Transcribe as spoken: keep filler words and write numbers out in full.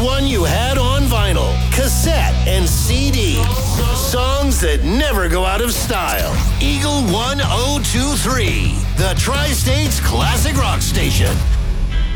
one you had on vinyl, cassette, and C D. Songs that never go out of style. Eagle one oh two three, the Tri-States Classic Rock Station.